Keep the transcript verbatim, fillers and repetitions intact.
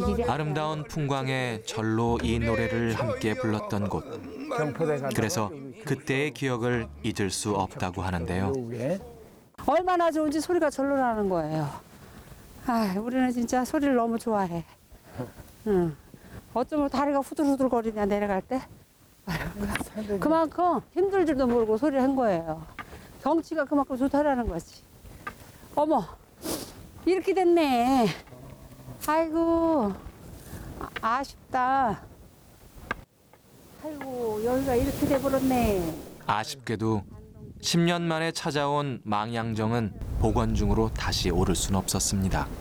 아름다운 풍광에 절로 이 노래를 함께 불렀던 곳. 그래서 그때의 기억을 잊을 수 없다고 하는데요. 얼마나 좋은지 소리가 절로 나는 거예요. 아, 우리는 진짜 소리를 너무 좋아해. 응. 어쩌면 다리가 후들후들거리냐 내려갈 때. 아유, 그만큼 힘들 줄도 모르고 소리를 한 거예요. 경치가 그만큼 좋다라는 거지. 어머, 이렇게 됐네. 아이고, 아, 아쉽다. 아이고, 여기가 이렇게 돼버렸네. 아쉽게도 십 년 만에 찾아온 망양정은 복원 중으로 다시 오를 순 없었습니다.